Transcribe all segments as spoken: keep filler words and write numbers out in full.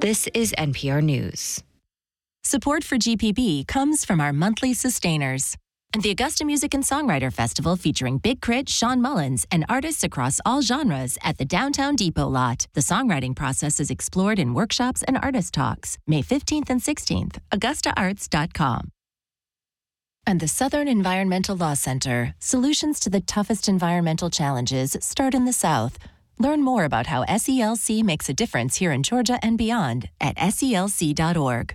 This is N P R News. Support for G P B comes from our monthly sustainers. And the Augusta Music and Songwriter Festival featuring Big Crit, Sean Mullins, and artists across all genres at the Downtown Depot lot. The songwriting process is explored in workshops and artist talks. May fifteenth and sixteenth, augusta arts dot com. And the Southern Environmental Law Center. Solutions to the toughest environmental challenges start in the South. Learn more about how S E L C makes a difference here in Georgia and beyond at S E L C dot org.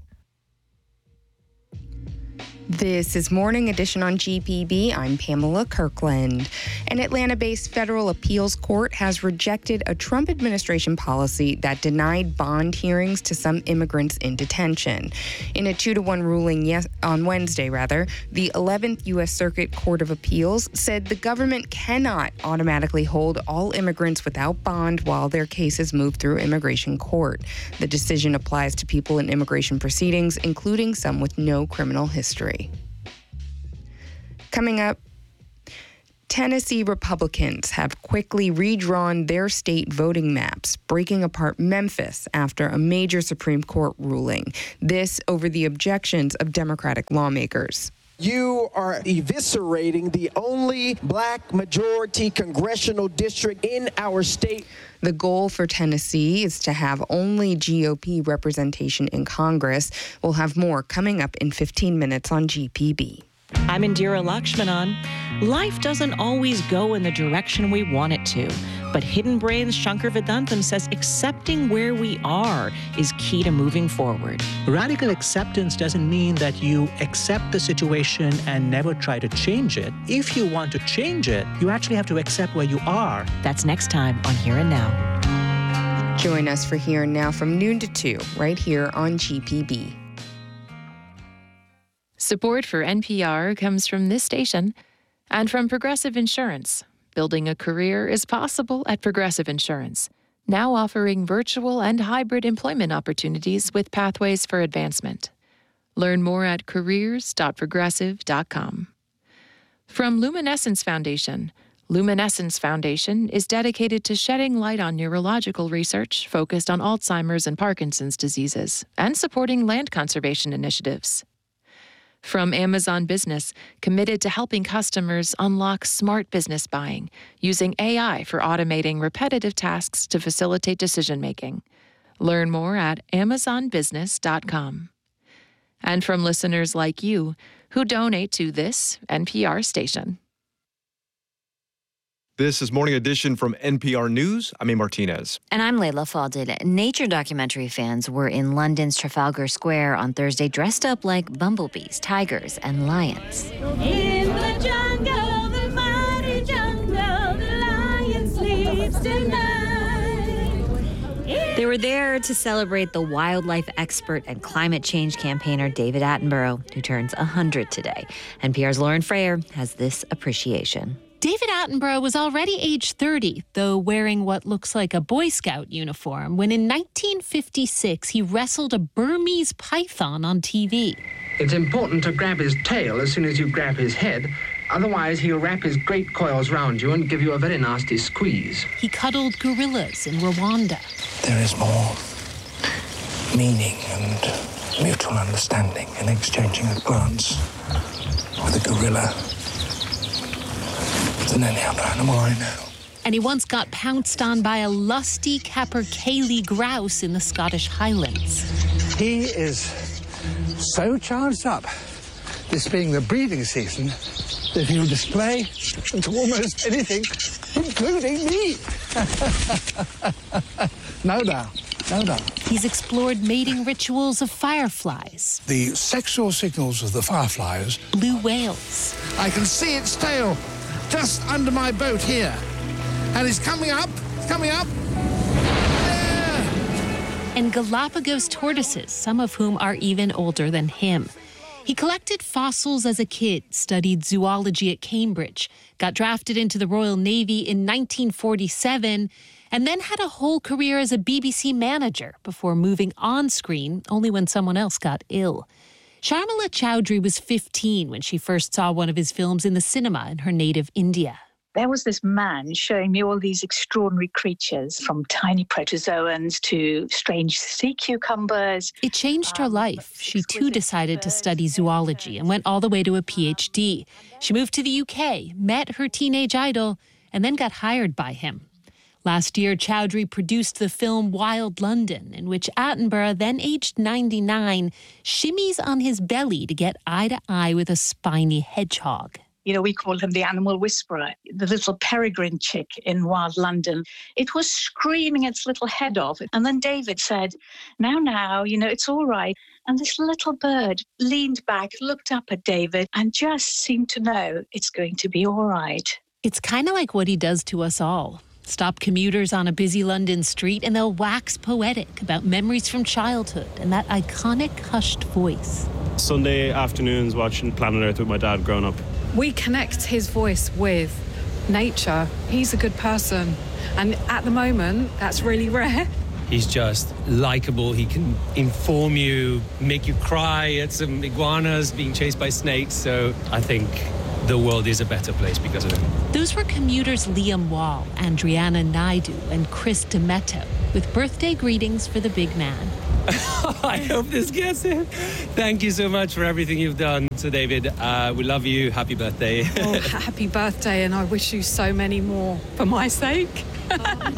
This is Morning Edition on G P B. I'm Pamela Kirkland. An Atlanta-based federal appeals court has rejected a Trump administration policy that denied bond hearings to some immigrants in detention. In a two to one ruling yes, on Wednesday, rather, the eleventh U S Circuit Court of Appeals said the government cannot automatically hold all immigrants without bond while their cases move through immigration court. The decision applies to people in immigration proceedings, including some with no criminal history. Coming up, Tennessee Republicans have quickly redrawn their state voting maps, breaking apart Memphis after a major Supreme Court ruling. This over the objections of Democratic lawmakers. You are eviscerating the only black majority congressional district in our state. The goal for Tennessee is to have only G O P representation in Congress. We'll have more coming up in fifteen minutes on G P B. I'm Indira Lakshmanan. Life doesn't always go in the direction we want it to, but Hidden Brain's Shankar Vedantam says accepting where we are is key to moving forward. Radical acceptance doesn't mean that you accept the situation and never try to change it. If you want to change it, you actually have to accept where you are. That's next time on Here and Now. Join us for Here and Now from noon to two, right here on G P B. Support for N P R comes from this station and from Progressive Insurance. Building a career is possible at Progressive Insurance, now offering virtual and hybrid employment opportunities with pathways for advancement. Learn more at careers dot progressive dot com. From Luminescence Foundation. Luminescence Foundation is dedicated to shedding light on neurological research focused on Alzheimer's and Parkinson's diseases and supporting land conservation initiatives. From Amazon Business, committed to helping customers unlock smart business buying, using A I for automating repetitive tasks to facilitate decision-making. Learn more at amazon business dot com. And from listeners like you, who donate to this N P R station. This is Morning Edition from N P R News. I'm A. Martinez. And I'm Layla Falded. Nature documentary fans were in London's Trafalgar Square on Thursday dressed up like bumblebees, tigers, and lions. In the jungle, the mighty jungle, the lion sleeps tonight. They were there to celebrate the wildlife expert and climate change campaigner David Attenborough, who turns one hundred today. N P R's Lauren Frayer has this appreciation. David Attenborough was already age thirty, though wearing what looks like a Boy Scout uniform, when in nineteen fifty-six he wrestled a Burmese python on T V. It's important to grab his tail as soon as you grab his head. Otherwise, he'll wrap his great coils round you and give you a very nasty squeeze. He cuddled gorillas in Rwanda. There is more meaning and mutual understanding in exchanging a glance with a gorilla than any other animal I know. And he once got pounced on by a lusty capercaillie grouse in the Scottish Highlands. He is so charged up, this being the breeding season, that he'll display to almost anything, including me. No doubt, no doubt. He's explored mating rituals of fireflies. The sexual signals of the fireflies. Blue whales. I can see its tail just under my boat here. And it's coming up, it's coming up. There. And Galapagos tortoises, some of whom are even older than him. He collected fossils as a kid, studied zoology at Cambridge, got drafted into the Royal Navy in nineteen forty-seven, and then had a whole career as a B B C manager before moving on screen only when someone else got ill. Sharmila Chowdhury was fifteen when she first saw one of his films in the cinema in her native India. There was this man showing me all these extraordinary creatures, from tiny protozoans to strange sea cucumbers. It changed her life. She too decided to study zoology and went all the way to a P H D. She moved to the U K, met her teenage idol, and then got hired by him. Last year, Chowdhury produced the film Wild London, in which Attenborough, then aged ninety-nine, shimmies on his belly to get eye to eye with a spiny hedgehog. You know, we call him the animal whisperer, the little peregrine chick in Wild London. It was screaming its little head off. And then David said, now, now, you know, it's all right. And this little bird leaned back, looked up at David, and just seemed to know it's going to be all right. It's kind of like what he does to us all. Stop commuters on a busy London street and they'll wax poetic about memories from childhood and that iconic hushed voice. Sunday afternoons watching Planet Earth with my dad growing up. We connect his voice with nature. He's a good person. And at the moment, that's really rare. He's just likable. He can inform you, make you cry at some iguanas being chased by snakes. So I think the world is a better place because of him. Those were commuters Liam Wall, Andriana Naidu, and Chris Demetto, with birthday greetings for the big man. I hope this gets him. Thank you so much for everything you've done to David. Uh, we love you. Happy birthday. Oh, happy birthday, and I wish you so many more for my sake.